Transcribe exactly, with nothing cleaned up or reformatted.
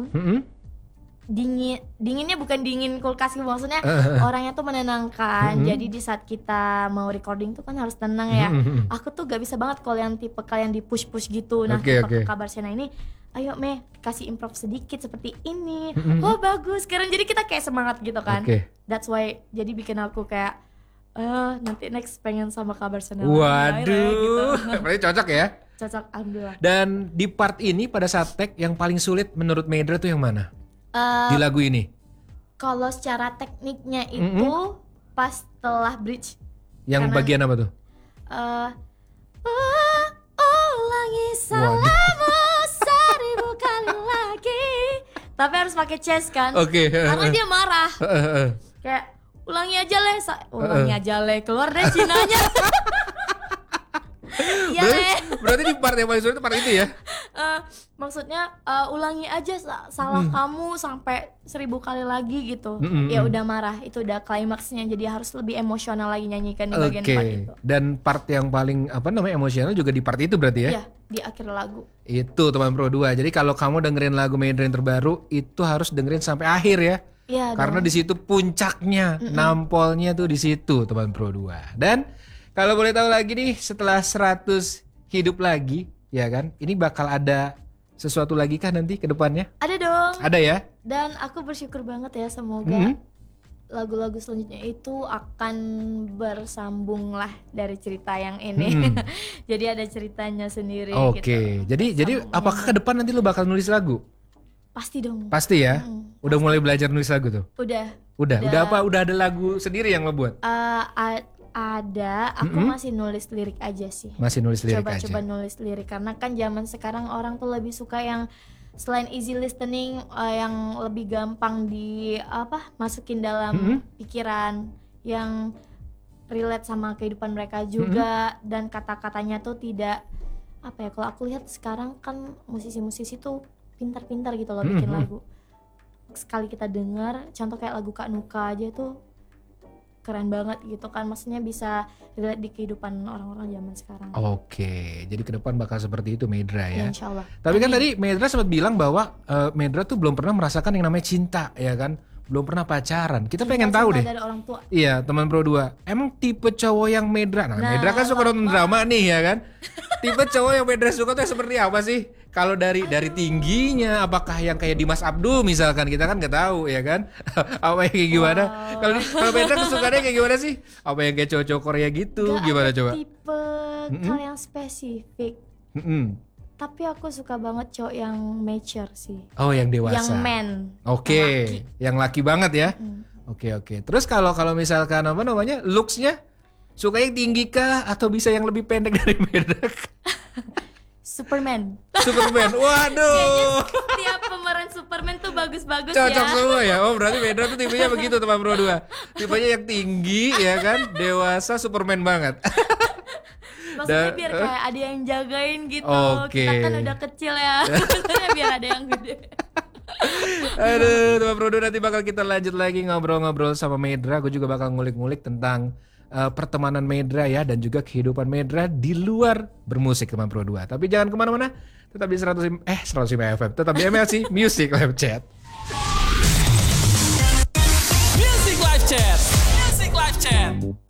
bangun. Mm-hmm. Dingin, dinginnya bukan dingin kulkas gitu, maksudnya Uh. orangnya tuh menenangkan. Mm-hmm. Jadi di saat kita mau recording tuh kan harus tenang ya. Mm-hmm. Aku tuh gak bisa banget kalau yang tipe kalian di push-push gitu. Nah okay, tipe okay. Kabar Sena ini, ayo Meh kasih improv sedikit seperti ini. Mm-hmm. Oh bagus, sekarang jadi kita kayak semangat gitu kan. Okay. That's why jadi bikin aku kayak uh, nanti next pengen sama Kabar Sena. Waduh, gitu. Berarti cocok ya? Cocok, alhamdulillah. Dan di part ini pada saat tag yang paling sulit menurut Medra tuh yang mana? Uh, di lagu ini? Kalau secara tekniknya itu mm-hmm. pas setelah bridge. Yang karena, bagian apa tuh? Uh, oh, ulangi salahmu seribu kali lagi. Tapi harus pakai chest kan? Oke. Okay. Karena dia marah. Kayak ulangi aja le, ulangi aja le, keluar deh Cinanya. Ya, berarti, berarti di part yang paling sulit itu part itu ya? Uh, maksudnya uh, ulangi aja salah hmm. kamu sampai seribu kali lagi gitu. Hmm, ya udah marah, itu udah klimaksnya, jadi harus lebih emosional lagi nyanyikan di bagian okay. part itu. Dan part yang paling apa namanya emosional juga di part itu berarti ya? Iya, di akhir lagu. Itu teman Pro dua. Jadi kalau kamu dengerin lagu Medra yang terbaru itu harus dengerin sampai akhir ya. Iya. Karena di situ puncaknya, Mm-mm. nampolnya tuh di situ teman Pro dua. Dan kalau boleh tahu lagi nih, setelah seratus hidup lagi, ya kan? Ini bakal ada sesuatu lagi kah nanti ke depannya? Ada dong. Ada ya? Dan aku bersyukur banget ya, semoga mm-hmm. lagu-lagu selanjutnya itu akan bersambung lah dari cerita yang ini. Mm. Jadi ada ceritanya sendiri. Oke, okay. gitu. Jadi jadi apakah ke depan nanti lu bakal nulis lagu? Pasti dong. Pasti ya? Mm, udah pasti. Mulai belajar nulis lagu tuh? Udah. Udah. Udah, udah apa? Udah ada lagu sendiri yang lo buat? Uh, uh, Ada, aku mm-hmm. masih nulis lirik aja sih. Masih nulis lirik coba, aja. Coba-coba nulis lirik karena kan zaman sekarang orang tuh lebih suka yang selain easy listening, uh, yang lebih gampang di apa masukin dalam mm-hmm. pikiran, yang relate sama kehidupan mereka juga, mm-hmm. dan kata-katanya tuh tidak apa ya? Kalau aku lihat sekarang kan musisi-musisi tuh pintar-pintar gitu loh mm-hmm. bikin lagu. Sekali kita dengar, contoh kayak lagu Kak Nuka aja tuh keren banget gitu kan, maksudnya bisa relate di kehidupan orang-orang zaman sekarang. Oke, jadi ke depan bakal seperti itu Medra ya. Ya insya Allah. Tapi Amin. Kan tadi Medra sempat bilang bahwa uh, Medra tuh belum pernah merasakan yang namanya cinta ya kan, belum pernah pacaran. Kita cinta, pengen tahu deh. Dari orang tua. Iya, teman Pro dua. Emang tipe cowok yang Medra, nah, nah Medra kan suka nonton drama nih ya kan. Tipe cowok yang Medra suka tuh seperti apa sih? Kalau dari Aduh. dari tingginya, apakah yang kayak Dimas Abdul misalkan, kita kan nggak tahu ya kan? Apa yang kayak gimana? Kalau wow. kalau Medra kesukaannya kayak gimana sih? Apa yang kayak cowok-cowok Korea gitu? Gak gimana ada coba? Tipe mm-hmm. kalau yang spesifik. Mm-hmm. Tapi aku suka banget cowok yang mature sih. Oh, yang dewasa. Yang man. Oke, okay. yang laki banget ya. Oke mm. oke. Okay, okay. Terus kalau kalau misalkan apa namanya, looks-nya suka yang tinggi kah atau bisa yang lebih pendek dari Medra? Superman. Superman, waduh. Tiap pemeran Superman tuh bagus-bagus cocok ya. Cocok semua ya. Oh berarti Medra tuh tipenya begitu teman Pro dua. Tipenya yang tinggi ya kan, dewasa, Superman banget. Maksudnya biar kayak ada yang jagain gitu. Okay. Kita kan udah kecil ya. Maksudnya biar ada yang gede. Aduh, teman Pro dua, nanti bakal kita lanjut lagi ngobrol-ngobrol sama Medra. Gue juga bakal ngulik-ngulik tentang Uh, pertemanan Medra ya, dan juga kehidupan Medra di luar bermusik teman Pro dua. Tapi jangan kemana-mana, tetap di seratus eh seratus lima F M, tetap di M L C Music Live Chat. Music Live Chat, Music Live Chat.